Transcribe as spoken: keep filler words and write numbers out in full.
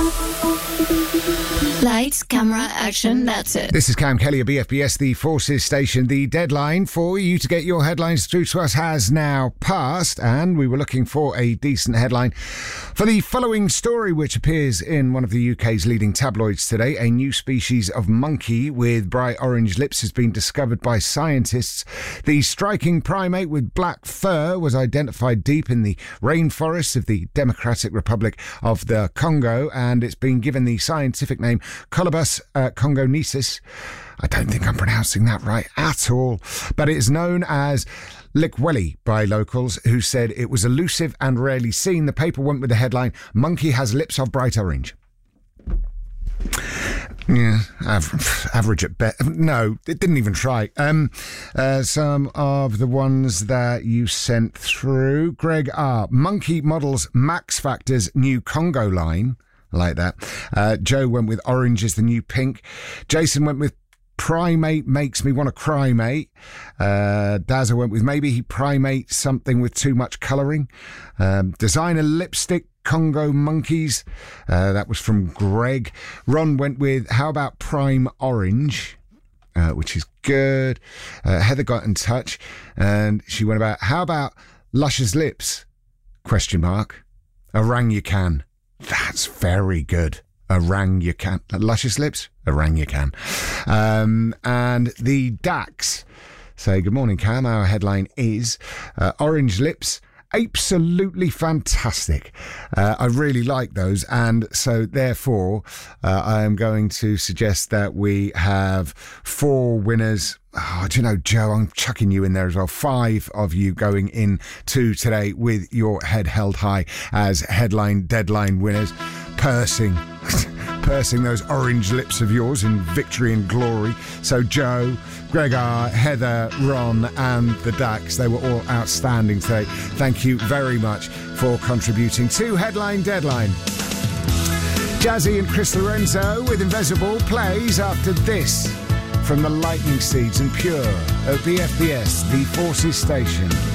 Lights, camera, action, that's it. This is Cam Kelly of B F B S, the Forces Station. The deadline for you to get your headlines through to us has now passed, and we were looking for a decent headline for the following story, which appears in one of the U K's leading tabloids today. A new species of monkey with bright orange lips has been discovered by scientists. The striking primate with black fur was identified deep in the rainforests of the Democratic Republic of the Congo, and it's been given the scientific name Colobus uh, congonensis. I don't think I'm pronouncing that right at all, but it is known as Likweli by locals, who said it was elusive and rarely seen. The paper went with the headline, "Monkey has lips of bright orange." Yeah, average, average at best. No, it didn't even try. Um, uh, some of the ones that you sent through. Greg R. Monkey models Max Factor's new Congo line. Like that. Uh, Joe went with orange is the new pink. Jason went with primate makes me want to cry, mate. Uh, Dazza went with maybe he primate something with too much colouring. Um, designer lipstick Congo monkeys. Uh, that was from Greg. Ron went with how about prime orange, uh, which is good. Uh, Heather got in touch and she went about how about luscious lips? Question mark. Orangutan. That's very good. Orangutan. Luscious lips? Orangutan. Um, and the Dax say, good morning, Cam. Our headline is uh, Orange Lips. Absolutely fantastic. Uh, I really like those. And so therefore, uh, I am going to suggest that we have four winners. Oh, do you know, Joe, I'm chucking you in there as well. Five of you going in to today with your head held high as headline deadline winners. Pursing, pursing those orange lips of yours in victory and glory. So Joe, Gregor, Heather, Ron and the Dax, they were all outstanding today. Thank you very much for contributing to Headline Deadline. Jazzy and Chris Lorenzo with Invisible plays after this from the Lightning Seeds and Pure at B F B S, the Forces Station.